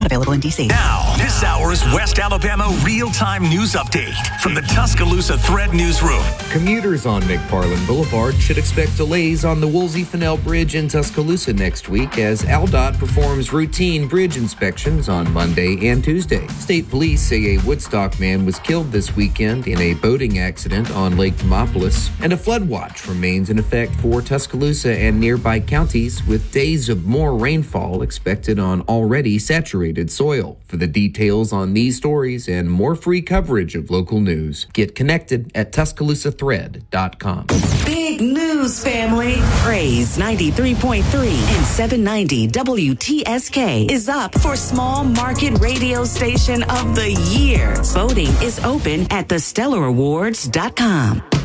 Available in D.C. Now, this hour's West Alabama real-time news update from the Tuscaloosa Thread Newsroom. Commuters on McFarland Boulevard should expect delays on the Woolsey-Fennell Bridge in Tuscaloosa next week as AlDOT performs routine bridge inspections on Monday and Tuesday. State police say a Woodstock man was killed this weekend in a boating accident on Lake Demopolis, and a flood watch remains in effect for Tuscaloosa and nearby counties, with days of more rainfall expected on already saturated soil. For the details on these stories and more free coverage of local news, get connected at TuscaloosaThread.com. Big news, family. Praise 93.3 and 790 WTSK is up for Small Market Radio Station of the Year. Voting is open at thestellarawards.com.